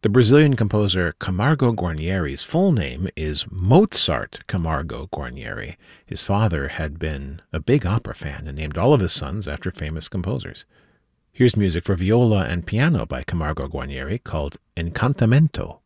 The Brazilian composer Camargo Guarnieri's full name is Mozart Camargo Guarnieri. His father had been a big opera fan and named all of his sons after famous composers. Here's music for viola and piano by Camargo Guarnieri called Incantamento.